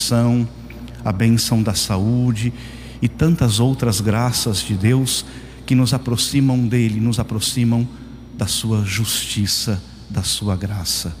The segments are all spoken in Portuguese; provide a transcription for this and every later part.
a bênção da saúde e tantas outras graças de Deus que nos aproximam dele, nos aproximam da sua justiça, da sua graça.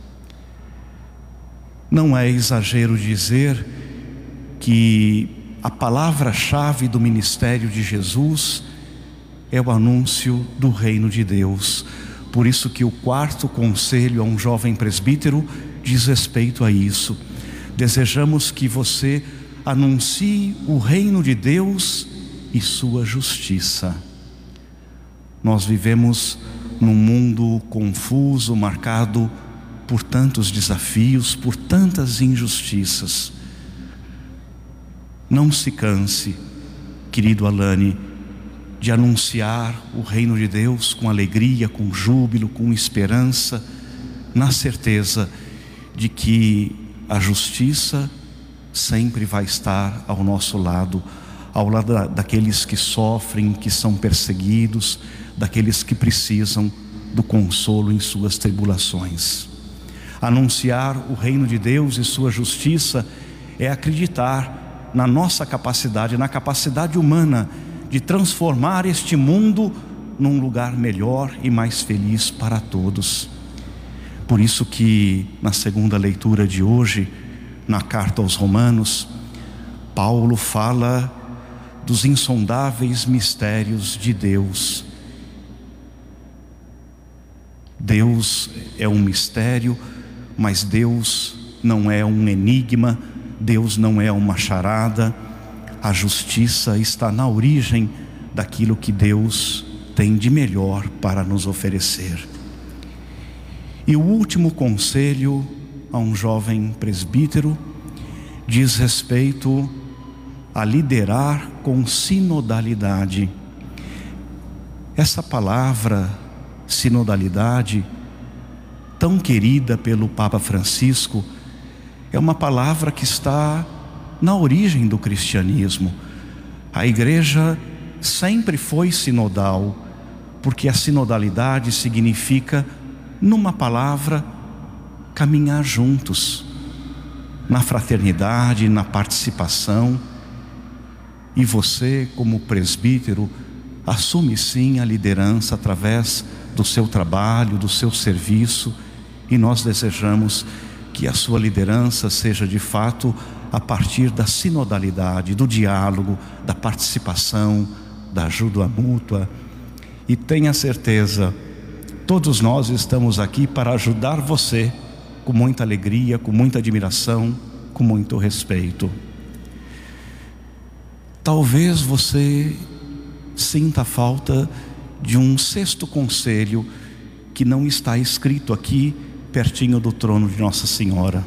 Não é exagero dizer que a palavra-chave do ministério de Jesus é o anúncio do reino de Deus. Por isso que o quarto conselho a um jovem presbítero diz respeito a isso. Desejamos que você anuncie o reino de Deus e sua justiça. Nós vivemos num mundo confuso, marcado por tantos desafios, por tantas injustiças. Não se canse, querido Alane, de anunciar o reino de Deus com alegria, com júbilo, com esperança, na certeza de que a justiça sempre vai estar ao nosso lado, ao lado daqueles que sofrem, que são perseguidos, daqueles que precisam do consolo em suas tribulações. Anunciar o reino de Deus e sua justiça é acreditar na nossa capacidade, na capacidade humana de transformar este mundo num lugar melhor e mais feliz para todos. Por isso que na segunda leitura de hoje, na carta aos Romanos, Paulo fala dos insondáveis mistérios de Deus. Deus é um mistério, mas Deus não é um enigma, Deus não é uma charada. A justiça está na origem daquilo que Deus tem de melhor para nos oferecer. E o último conselho a um jovem presbítero diz respeito a liderar com sinodalidade. Essa palavra sinodalidade, tão querida pelo Papa Francisco, é uma palavra que está na origem do cristianismo. A igreja sempre foi sinodal, porque a sinodalidade significa, numa palavra, caminhar juntos, na fraternidade, na participação. E você, como presbítero, assume sim a liderança através do seu trabalho, do seu serviço, e nós desejamos que a sua liderança seja de fato a partir da sinodalidade, do diálogo, da participação, da ajuda mútua. E tenha certeza, todos nós estamos aqui para ajudar você com muita alegria, com muita admiração, com muito respeito. Talvez você sinta falta de um sexto conselho que não está escrito aqui pertinho do trono de Nossa Senhora.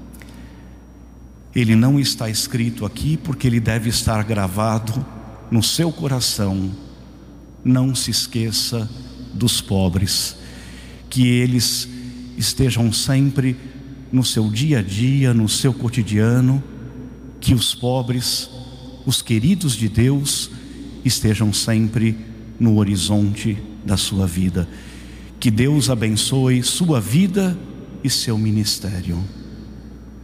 Ele não está escrito aqui porque ele deve estar gravado no seu coração. Não se esqueça dos pobres, que eles estejam sempre no seu dia a dia, no seu cotidiano, que os pobres, os queridos de Deus, estejam sempre no horizonte da sua vida. Que Deus abençoe sua vida e seu ministério.